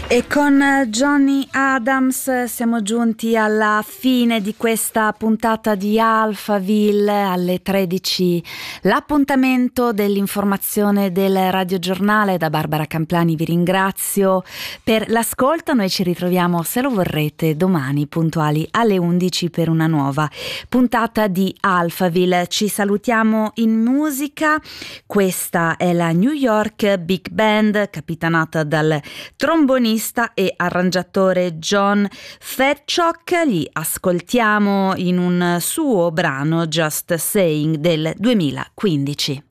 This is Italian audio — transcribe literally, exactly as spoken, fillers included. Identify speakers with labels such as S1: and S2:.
S1: E con Johnny Adams siamo giunti alla fine di questa puntata di Alphaville. Alle tredici l'appuntamento dell'informazione del radiogiornale. Da Barbara Camplani vi ringrazio per l'ascolto. Noi ci ritroviamo, se lo vorrete, domani puntuali alle undici per una nuova puntata di Alphaville. Ci salutiamo in musica. Questa è la New York Big Band, capitanata dal trombonista e arrangiatore John Fetchok. Li ascoltiamo in un suo brano, Just Saying, del duemilaquindici.